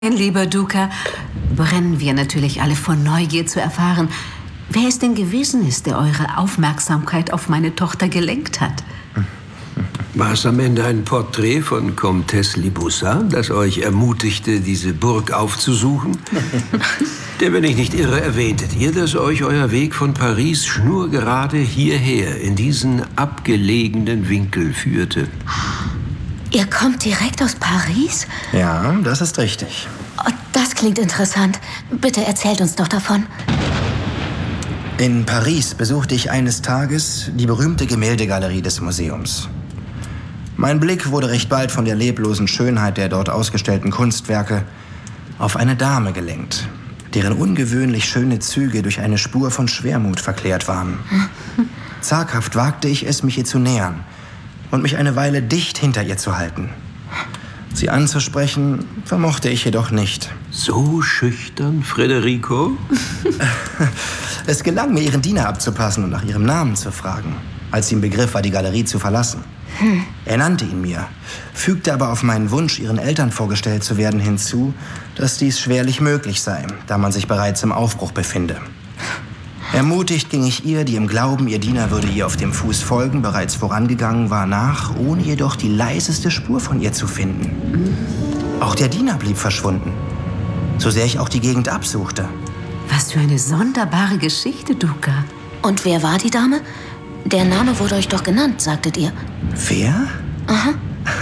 Mein lieber Duca, brennen wir natürlich alle vor Neugier zu erfahren, wer es denn gewesen ist, der eure Aufmerksamkeit auf meine Tochter gelenkt hat. War es am Ende ein Porträt von Comtesse Libussa, das euch ermutigte, diese Burg aufzusuchen? Denn wenn ich nicht irre, erwähntet ihr, dass euch euer Weg von Paris schnurgerade hierher, in diesen abgelegenen Winkel führte. Ihr kommt direkt aus Paris? Ja, das ist richtig. Oh, das klingt interessant. Bitte erzählt uns doch davon. In Paris besuchte ich eines Tages die berühmte Gemäldegalerie des Museums. Mein Blick wurde recht bald von der leblosen Schönheit der dort ausgestellten Kunstwerke auf eine Dame gelenkt, deren ungewöhnlich schöne Züge durch eine Spur von Schwermut verklärt waren. Zaghaft wagte ich es, mich ihr zu nähern und mich eine Weile dicht hinter ihr zu halten. Sie anzusprechen, vermochte ich jedoch nicht. So schüchtern, Federico? Es gelang mir, ihren Diener abzupassen und nach ihrem Namen zu fragen, als sie im Begriff war, die Galerie zu verlassen. Er nannte ihn mir, fügte aber auf meinen Wunsch, ihren Eltern vorgestellt zu werden, hinzu, dass dies schwerlich möglich sei, da man sich bereits im Aufbruch befinde. Ermutigt ging ich ihr, die im Glauben, ihr Diener würde ihr auf dem Fuß folgen, bereits vorangegangen war, nach, ohne jedoch die leiseste Spur von ihr zu finden. Auch der Diener blieb verschwunden, so sehr ich auch die Gegend absuchte. Was für eine sonderbare Geschichte, Duca. Und wer war die Dame? Der Name wurde euch doch genannt, sagtet ihr. Wer? Aha.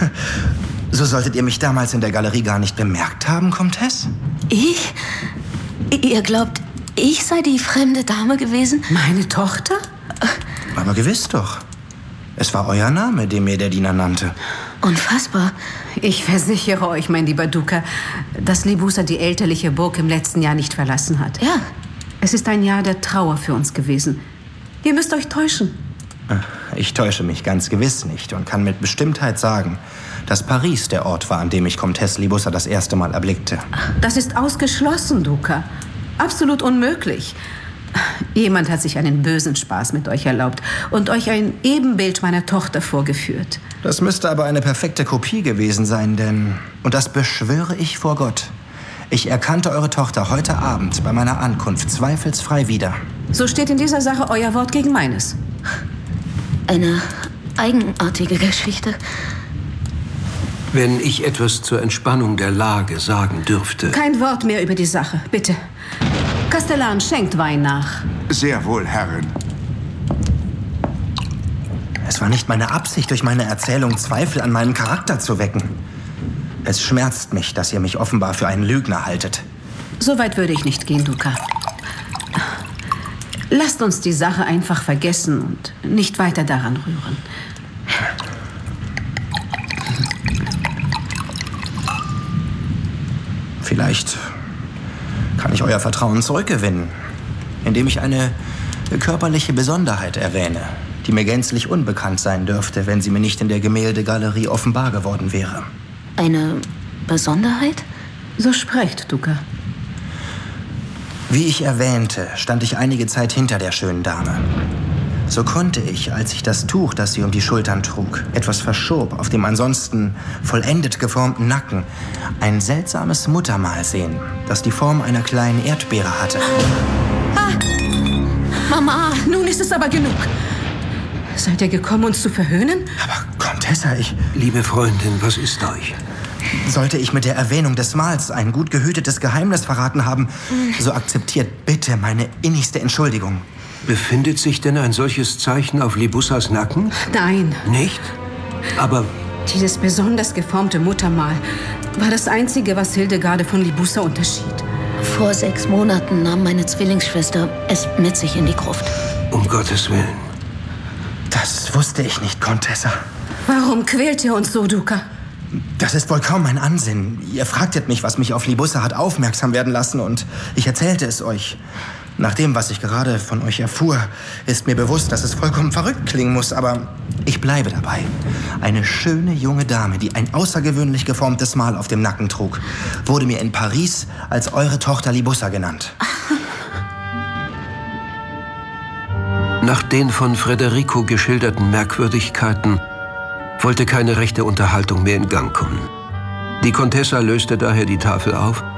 So solltet ihr mich damals in der Galerie gar nicht bemerkt haben, Comtesse? Ich? Ihr glaubt, ich sei die fremde Dame gewesen? Meine Tochter? Aber gewiss doch. Es war euer Name, den mir der Diener nannte. Unfassbar. Ich versichere euch, mein lieber Duca, dass Libussa die elterliche Burg im letzten Jahr nicht verlassen hat. Ja. Es ist ein Jahr der Trauer für uns gewesen. Ihr müsst euch täuschen. Ich täusche mich ganz gewiss nicht und kann mit Bestimmtheit sagen, dass Paris der Ort war, an dem ich Comtesse Libussa das erste Mal erblickte. Das ist ausgeschlossen, Duca. Absolut unmöglich. Jemand hat sich einen bösen Spaß mit euch erlaubt und euch ein Ebenbild meiner Tochter vorgeführt. Das müsste aber eine perfekte Kopie gewesen sein, denn, und das beschwöre ich vor Gott, ich erkannte eure Tochter heute Abend bei meiner Ankunft zweifelsfrei wieder. So steht in dieser Sache euer Wort gegen meines. Eine eigenartige Geschichte. Wenn ich etwas zur Entspannung der Lage sagen dürfte. Kein Wort mehr über die Sache, bitte. Kastellan, schenkt Wein nach. Sehr wohl, Herrin. Es war nicht meine Absicht, durch meine Erzählung Zweifel an meinem Charakter zu wecken. Es schmerzt mich, dass ihr mich offenbar für einen Lügner haltet. So weit würde ich nicht gehen, Duca. Lasst uns die Sache einfach vergessen und nicht weiter daran rühren. Vielleicht kann ich euer Vertrauen zurückgewinnen, indem ich eine körperliche Besonderheit erwähne, die mir gänzlich unbekannt sein dürfte, wenn sie mir nicht in der Gemäldegalerie offenbar geworden wäre. Eine Besonderheit? So sprecht, Duca. Wie ich erwähnte, stand ich einige Zeit hinter der schönen Dame. So konnte ich, als ich das Tuch, das sie um die Schultern trug, etwas verschob, auf dem ansonsten vollendet geformten Nacken, ein seltsames Muttermal sehen, das die Form einer kleinen Erdbeere hatte. Mama, nun ist es aber genug. Seid ihr gekommen, uns zu verhöhnen? Aber Comtessa, Liebe Freundin, was ist euch? Sollte ich mit der Erwähnung des Mahls ein gut gehütetes Geheimnis verraten haben, so akzeptiert bitte meine innigste Entschuldigung. Befindet sich denn ein solches Zeichen auf Libussas Nacken? Nein. Nicht? Aber Dieses besonders geformte Muttermal war das Einzige, was Hildegarde von Libussa unterschied. Vor 6 Monaten nahm meine Zwillingsschwester es mit sich in die Gruft. um Gottes Willen. Das wusste ich nicht, Comtessa. Warum quält ihr uns so, Duca? Das ist wohl kaum mein Ansinnen. Ihr fragtet mich, was mich auf Libussa hat aufmerksam werden lassen, und ich erzählte es euch. Nach dem, was ich gerade von euch erfuhr, ist mir bewusst, dass es vollkommen verrückt klingen muss, aber ich bleibe dabei. Eine schöne junge Dame, die ein außergewöhnlich geformtes Mal auf dem Nacken trug, wurde mir in Paris als eure Tochter Libussa genannt. Nach den von Federico geschilderten Merkwürdigkeiten wollte keine rechte Unterhaltung mehr in Gang kommen. Die Contessa löste daher die Tafel auf